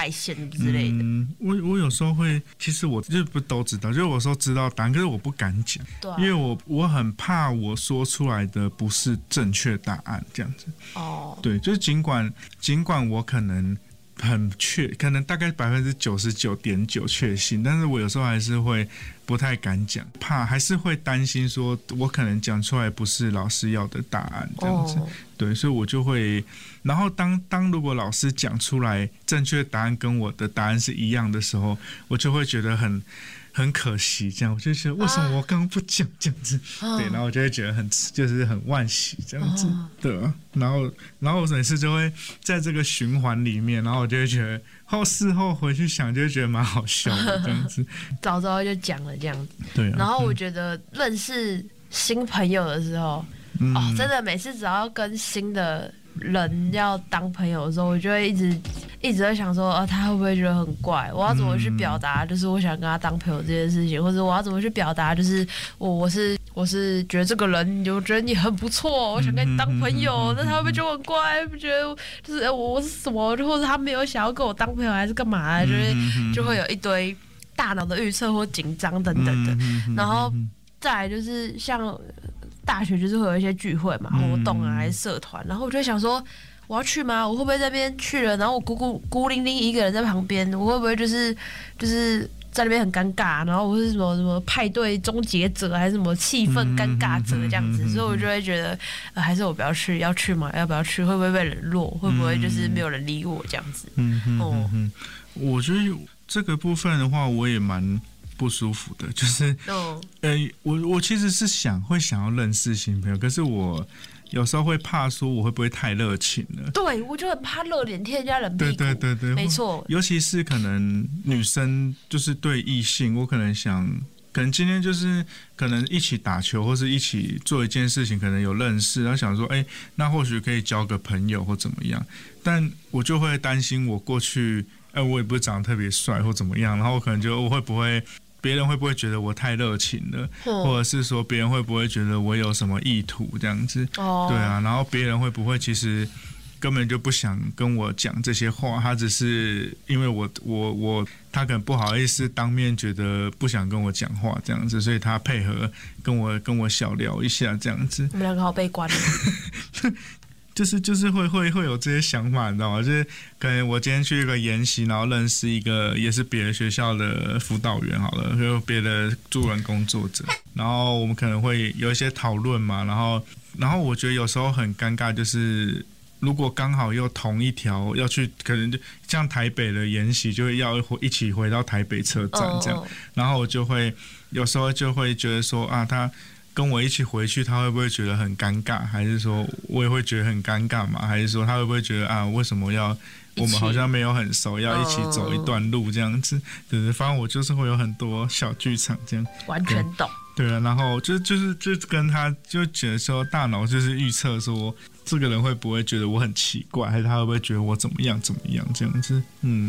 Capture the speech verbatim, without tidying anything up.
爱线之类的。 嗯，我我有时候会，其实我就不都知道，就是我有时候知道答案，可是我不敢讲， 对啊， 因为我我很怕我说出来的不是正确答案，这样子。 哦， 对，就是尽管尽管我可能很确，可能大概百分之九十九点九确信，但是我有时候还是会不太敢讲，怕还是会担心说，我可能讲出来不是老师要的答案这样子。哦，对，所以我就会，然后当当如果老师讲出来正确答案跟我的答案是一样的时候，我就会觉得很。很可惜，这样我就觉得为什么我刚刚不讲这样子，啊，对，然后我就会觉得很就是很惋惜这样子，啊，对啊，然后然后我每次就会在这个循环里面，然后我就会觉得后事后回去想，就会觉得蛮好笑的这样子。 早知道就讲了这样子， 对，啊。 然后我觉得认识新朋友的时候，嗯，哦，真的每次只要跟新的人要当朋友的时候，我就会一直一直会想说，哦，他会不会觉得很怪？我要怎么去表达，就是我想跟他当朋友这件事情，或者我要怎么去表达，就是我我是我是觉得这个人，我觉得你很不错，我想跟你当朋友，那他会不会觉得我很怪？不觉得就是我我是什么，或者他没有想要跟我当朋友，还是干嘛？就是就会有一堆大脑的预测或紧张等等的，然后再来就是像。大学就是会有一些聚会嘛，活动啊，还是社团，然后我就会想说，我要去吗？我会不会在那边去了，然后我孤孤孤零零一个人在旁边，我会不会就是就是在那边很尴尬？然后我是什么什么派对终结者，还是什么气氛尴尬者这样子？所以我就会觉得，呃，还是我不要去，要去吗？要不要去？会不会被冷落？会不会就是没有人理我这样子？嗯嗯哦， 我觉得这个部分的话，我也蛮。不舒服的，就是，哦，呃，我我其实是想会想要认识新朋友，可是我有时候会怕说我会不会太热情了。 对，我就很怕热脸贴人家冷屁股。 对对对对， 没错。 尤其是可能女生就是对异性，我可能想，可能今天就是可能一起打球或是一起做一件事情，可能有认识，然后想说，哎，欸，那或许可以交个朋友或怎么样，但我就会担心我过去，哎，欸，我也不是长得特别帅或怎么样，然后我可能就我会不会。别人会不会觉得我太热情了，嗯，或者是说别人会不会觉得我有什么意图这样子？哦，对啊，然后别人会不会其实根本就不想跟我讲这些话，他只是因为我我我他可能不好意思当面觉得不想跟我讲话这样子，所以他配合跟我跟我小聊一下这样子。 我们两个好悲观。 就是就是会会会有这些想法，你知道吗？就是可能我今天去一个研习，然后认识一个也是别的学校的辅导员，好了，就别的助人工作者，然后我们可能会有一些讨论嘛，然后然后我觉得有时候很尴尬，就是如果刚好又同一条要去，可能就像台北的研习，就会要一起回到台北车站这样， oh. 然后我就会有时候就会觉得说啊，他。跟我一起回去，他会不会觉得很尴尬？还是说我也会觉得很尴尬嘛？还是说他会不会觉得啊，为什么要我们好像没有很熟，要一起走一段路这样子？对对，反正我就是会有很多小剧场这样。 完全懂。 对啊，然后就就是就跟他就觉得说，大脑就是预测说，这个人会不会觉得我很奇怪，还是他会不会觉得我怎么样怎么样这样子？嗯。